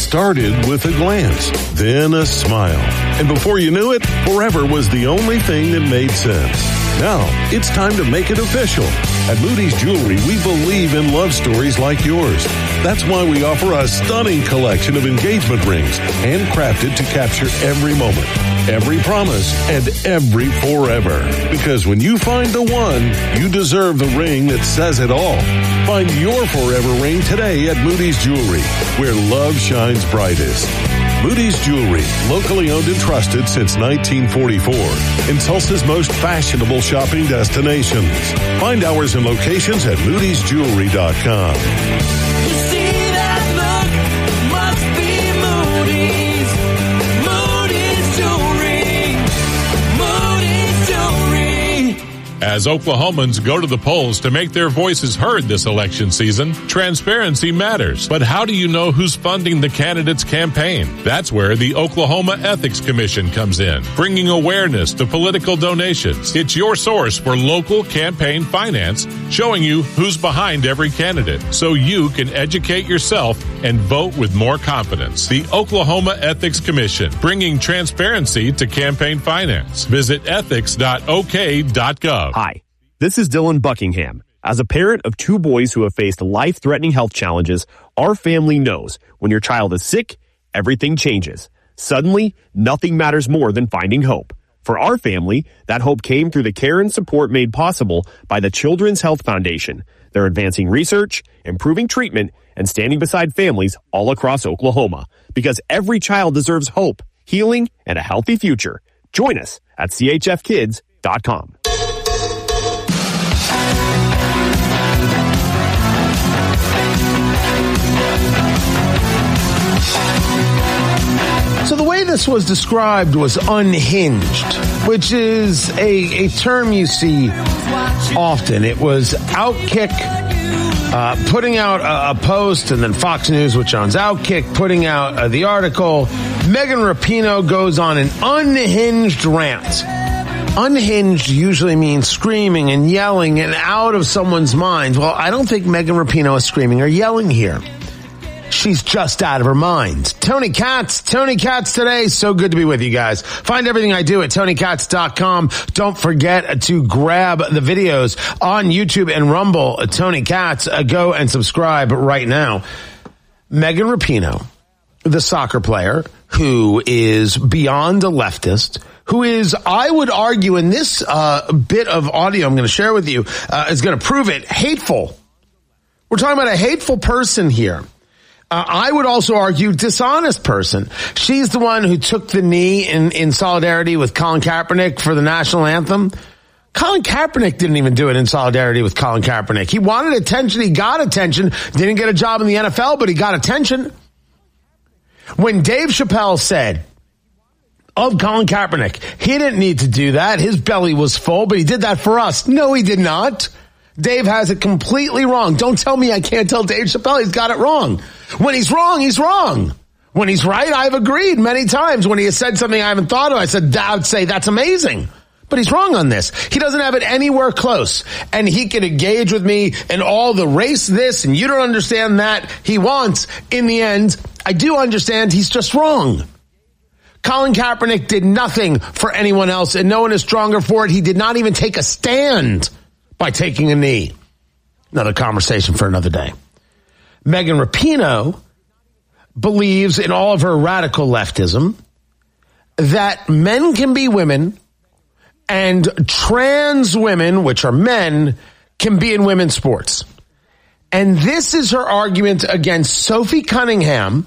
started with a glance, then a smile. And before you knew it, forever was the only thing that made sense. Now, it's time to make it official. At Moody's Jewelry, we believe in love stories like yours. That's why we offer a stunning collection of engagement rings, handcrafted to capture every moment, every promise, and every forever. Because when you find the one, you deserve the ring that says it all. Find your forever ring today at Moody's Jewelry, where love shines brightest. Moody's Jewelry, locally owned and trusted since 1944, in Tulsa's most fashionable shopping destinations. Find hours and locations at moodysjewelry.com. You see that look? Must be Moody's. Moody's Jewelry. Moody's Jewelry. As Oklahomans go to the polls to make their voices heard this election season, transparency matters. But how do you know who's funding the candidate's campaign? That's where the Oklahoma Ethics Commission comes in, bringing awareness to political donations. It's your source for local campaign finance, showing you who's behind every candidate, so you can educate yourself and vote with more confidence. The Oklahoma Ethics Commission, bringing transparency to campaign finance. Visit ethics.ok.gov. Hi, this is Dylan Buckingham. As a parent of two boys who have faced life-threatening health challenges, our family knows when your child is sick, everything changes. Suddenly, nothing matters more than finding hope. For our family, that hope came through the care and support made possible by the Children's Health Foundation. They're advancing research, improving treatment, and standing beside families all across Oklahoma. Because every child deserves hope, healing, and a healthy future. Join us at chfkids.com. So the way this was described was unhinged, which is a term you see often. It was Outkick putting out a post, and then Fox News, which owns Outkick, putting out the article. Megan Rapinoe goes on an unhinged rant. Unhinged usually means screaming and yelling and out of someone's mind. Well, I don't think Megan Rapinoe is screaming or yelling here. She's just out of her mind. Tony Katz today. So good to be with you guys. Find everything I do at TonyKatz.com. Don't forget to grab the videos on YouTube and Rumble. Tony Katz, go and subscribe right now. Megan Rapinoe, the soccer player who is beyond a leftist, who is, I would argue, in this bit of audio I'm going to share with you, is going to prove it, hateful. We're talking about a hateful person here. I would also argue dishonest person. She's the one who took the knee in solidarity with Colin Kaepernick for the national anthem. Colin Kaepernick didn't even do it in solidarity with Colin Kaepernick. He wanted attention. He got attention. Didn't get a job in the NFL, but he got attention. When Dave Chappelle said of Colin Kaepernick, he didn't need to do that. His belly was full, but he did that for us. No, he did not. Dave has it completely wrong. Don't tell me I can't tell Dave Chappelle he's got it wrong. When he's wrong, he's wrong. When he's right, I've agreed many times. When he has said something I haven't thought of, I would say that's amazing. But he's wrong on this. He doesn't have it anywhere close. And he can engage with me and all the race this and you don't understand that he wants. In the end, I do understand he's just wrong. Colin Kaepernick did nothing for anyone else and no one is stronger for it. He did not even take a stand by taking a knee. Another conversation for another day. Megan Rapinoe believes in all of her radical leftism that men can be women and trans women, which are men, can be in women's sports. And this is her argument against Sophie Cunningham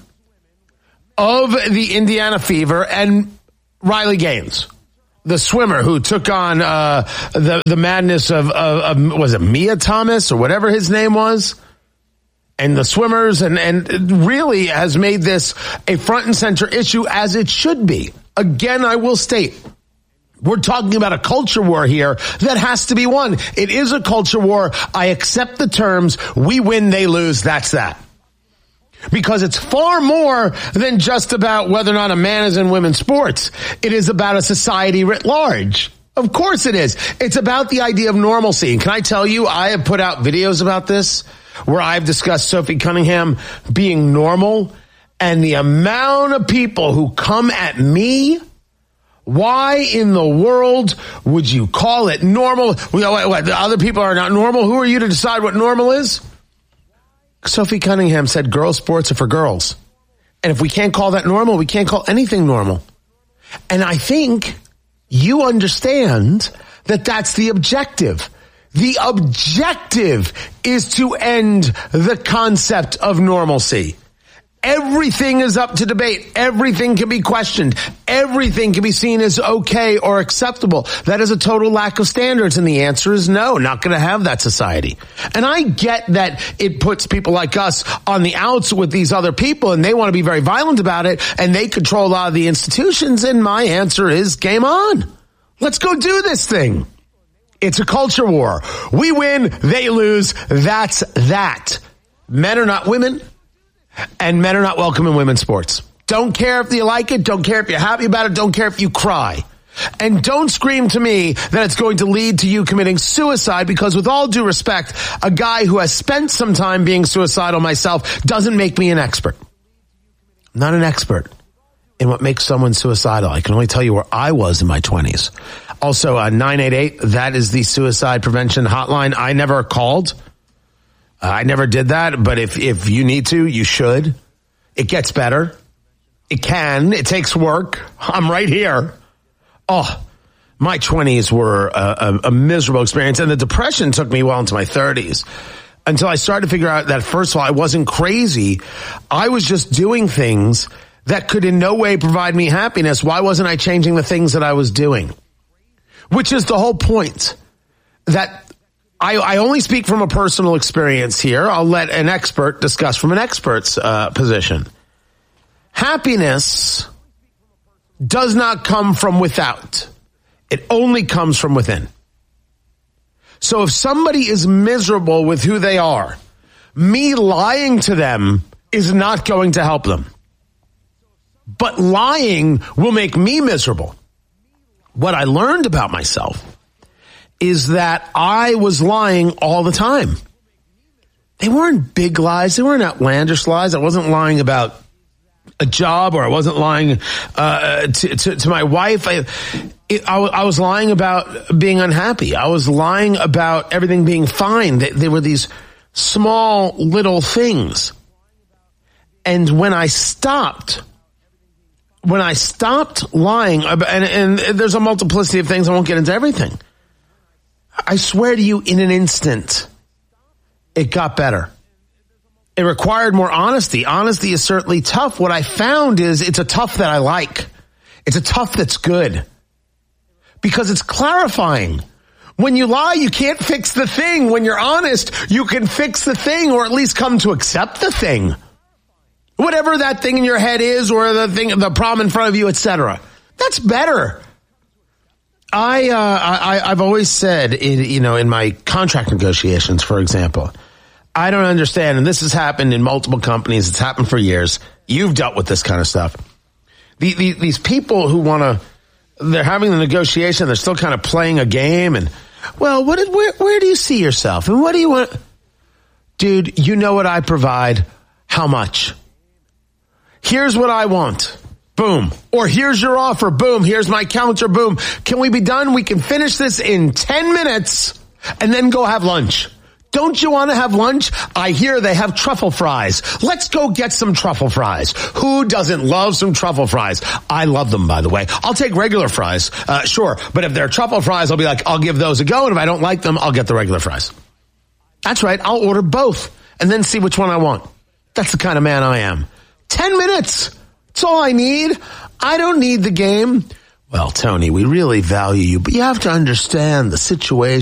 of the Indiana Fever and Riley Gaines, the swimmer who took on the madness of was it Mia Thomas or whatever his name was? And the swimmers and really has made this a front and center issue as it should be. Again, I will state, we're talking about a culture war here that has to be won. It is a culture war. I accept the terms. We win, they lose. That's that. Because it's far more than just about whether or not a man is in women's sports. It is about a society writ large. Of course it is. It's about the idea of normalcy. And can I tell you, I have put out videos about this where I've discussed Sophie Cunningham being normal And the amount of people who come at me, why in the world would you call it normal? What, the other people are not normal? Who are you to decide what normal is? Sophie Cunningham said girls' sports are for girls. And if we can't call that normal, we can't call anything normal. And I think you understand that that's the objective. The objective is to end the concept of normalcy. Everything is up to debate. Everything can be questioned. Everything can be seen as okay or acceptable. That is a total lack of standards. And the answer is no, not going to have that society. And I get that it puts people like us on the outs with these other people and they want to be very violent about it and they control a lot of the institutions. And my answer is game on. Let's go do this thing. It's a culture war. We win, they lose. That's that. Men are not women. And men are not welcome in women's sports. Don't care if you like it. Don't care if you're happy about it. Don't care if you cry. And don't scream to me that it's going to lead to you committing suicide because with all due respect, a guy who has spent some time being suicidal myself doesn't make me an expert. I'm not an expert in what makes someone suicidal. I can only tell you where I was in my 20s. Also, 988, that is the suicide prevention hotline. I never called. I never did that, but if you need to, you should. It gets better. It can. It takes work. I'm right here. Oh, my 20s were a miserable experience, and the depression took me well into my 30s until I started to figure out that, first of all, I wasn't crazy. I was just doing things that could in no way provide me happiness. Why wasn't I changing the things that I was doing? Which is the whole point. That I only speak from a personal experience here. I'll let an expert discuss from an expert's position. Happiness does not come from without. It only comes from within. So if somebody is miserable with who they are, me lying to them is not going to help them. But lying will make me miserable. What I learned about myself is that I was lying all the time. They weren't big lies. They weren't outlandish lies. I wasn't lying about a job or I wasn't lying to my wife. I was lying about being unhappy. I was lying about everything being fine. They were these small little things. And when I stopped lying, and there's a multiplicity of things, I won't get into everything. I swear to you, in an instant, it got better. It required more honesty. Honesty is certainly tough. What I found is it's a tough that I like. It's a tough that's good. Because it's clarifying. When you lie, you can't fix the thing. When you're honest, you can fix the thing or at least come to accept the thing. Whatever that thing in your head is or the problem in front of you, etc. That's better. I've always said, in my contract negotiations, for example, I don't understand, and this has happened in multiple companies. It's happened for years. You've dealt with this kind of stuff. These people who they're having the negotiation, they're still kind of playing a game, and, well, where do you see yourself? And what do you want? Dude, you know what I provide. How much? Here's what I want. Boom. Or here's your offer. Boom. Here's my counter. Boom. Can we be done? We can finish this in 10 minutes and then go have lunch. Don't you want to have lunch? I hear they have truffle fries. Let's go get some truffle fries. Who doesn't love some truffle fries? I love them, by the way. I'll take regular fries. Sure. But if they're truffle fries, I'll be like, I'll give those a go. And if I don't like them, I'll get the regular fries. That's right. I'll order both and then see which one I want. That's the kind of man I am. 10 minutes. That's all I need. I don't need the game. Well, Tony, we really value you, but you have to understand the situation.